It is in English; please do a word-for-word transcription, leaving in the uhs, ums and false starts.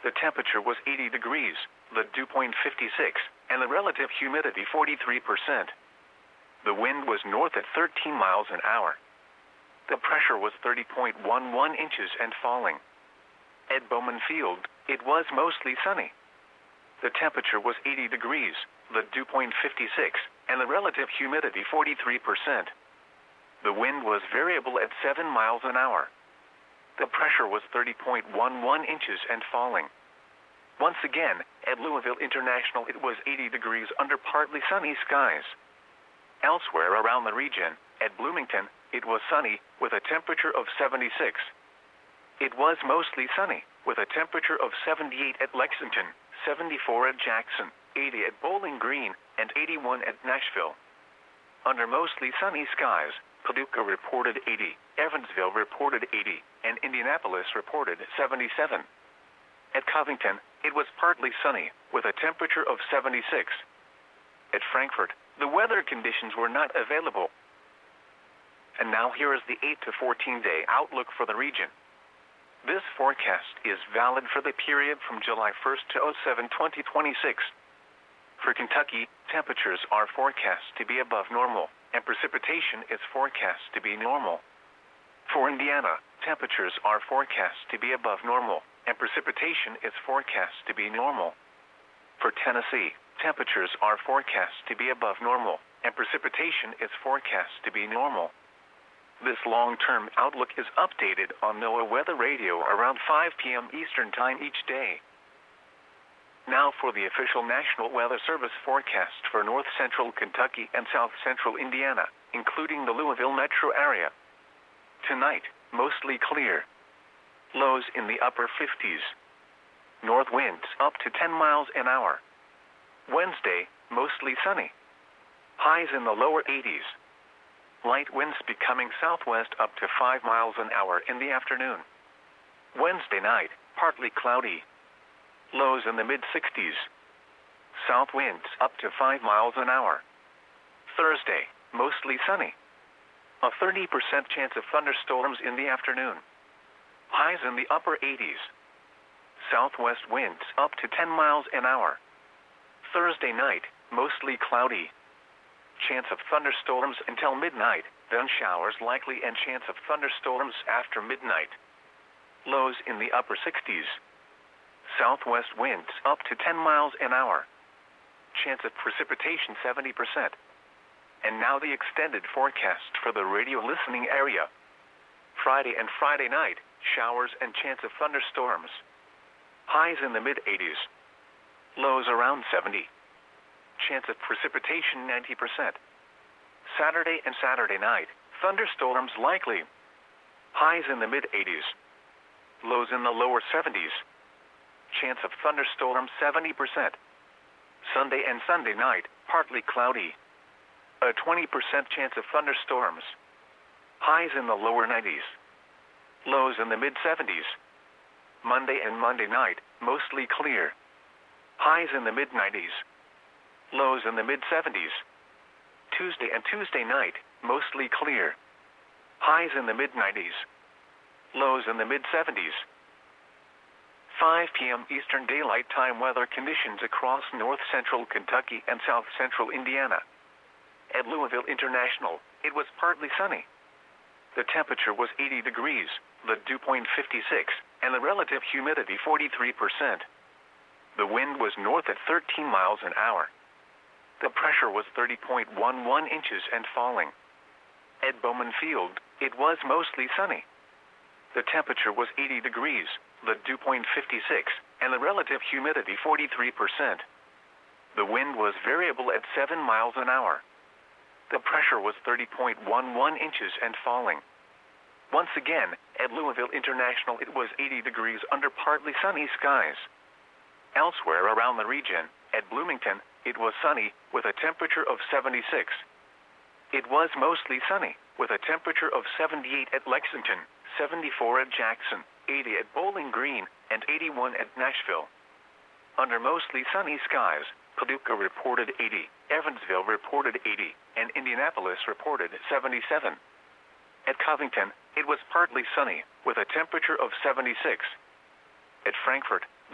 The temperature was eighty degrees, the dew point fifty-six, and the relative humidity forty-three percent. The wind was north at thirteen miles an hour. The pressure was thirty point one one inches and falling. At Bowman Field, it was mostly sunny. The temperature was eighty degrees, the dew point fifty-six, and the relative humidity forty-three percent. The wind was variable at seven miles an hour. The pressure was thirty point one one inches and falling. Once again, at Louisville International it was eighty degrees under partly sunny skies. Elsewhere around the region, at Bloomington, it was sunny, with a temperature of seventy-six. It was mostly sunny, with a temperature of seventy-eight at Lexington, seventy-four at Jackson, eighty at Bowling Green, and eighty-one at Nashville. Under mostly sunny skies, Paducah reported eighty, Evansville reported eighty, and Indianapolis reported seventy-seven. At Covington, it was partly sunny, with a temperature of seventy-six. At Frankfort, the weather conditions were not available. And now here is the eight to fourteen day outlook for the region. This forecast is valid for the period from July first to oh seven twenty twenty-six. For Kentucky, temperatures are forecast to be above normal, and precipitation is forecast to be normal. For Indiana, temperatures are forecast to be above normal, and precipitation is forecast to be normal. For Tennessee, temperatures are forecast to be above normal, and precipitation is forecast to be normal. This long-term outlook is updated on NOAA Weather Radio around five p m Eastern Time each day. Now for the official National Weather Service forecast for north central Kentucky and south central Indiana, including the Louisville metro area. Tonight, mostly clear. Lows in the upper fifties. North winds up to ten miles an hour. Wednesday, mostly sunny. Highs in the lower eighties. Light winds becoming southwest up to five miles an hour in the afternoon. Wednesday night, partly cloudy. Lows in the mid-sixties. South winds up to five miles an hour. Thursday, mostly sunny. A thirty percent chance of thunderstorms in the afternoon. Highs in the upper eighties. Southwest winds up to ten miles an hour. Thursday night, mostly cloudy. Chance of thunderstorms until midnight, then showers likely and chance of thunderstorms after midnight. Lows in the upper sixties. Southwest winds up to ten miles an hour. Chance of precipitation seventy percent. And now the extended forecast for the radio listening area. Friday and Friday night, showers and chance of thunderstorms. Highs in the mid-eighties. Lows around seventy. Chance of precipitation ninety percent. Saturday and Saturday night, thunderstorms likely. Highs in the mid-eighties. Lows in the lower seventies. Chance of thunderstorms seventy percent. Sunday and Sunday night, partly cloudy. A twenty percent chance of thunderstorms. Highs in the lower nineties. Lows in the mid-seventies. Monday and Monday night, mostly clear. Highs in the mid-nineties. Lows in the mid-seventies. Tuesday and Tuesday night, mostly clear. Highs in the mid-nineties. Lows in the mid-seventies. five p m Eastern Daylight Time weather conditions across north central Kentucky and south central Indiana. At Louisville International, it was partly sunny. The temperature was eighty degrees, the dew point fifty-six, and the relative humidity forty-three percent. The wind was north at thirteen miles an hour. The pressure was thirty point one one inches and falling. At Bowman Field, it was mostly sunny. The temperature was eighty degrees, the dew point fifty-six, and the relative humidity forty-three percent. The wind was variable at seven miles an hour. The pressure was thirty point one one inches and falling. Once again, at Louisville International it was eighty degrees under partly sunny skies. Elsewhere around the region, at Bloomington, it was sunny, with a temperature of seventy-six. It was mostly sunny, with a temperature of seventy-eight at Lexington, seventy-four at Jackson, eighty at Bowling Green, and eighty-one at Nashville. Under mostly sunny skies, Paducah reported eighty, Evansville reported eighty, and Indianapolis reported seventy-seven. At Covington, it was partly sunny, with a temperature of seventy-six. At Frankfort,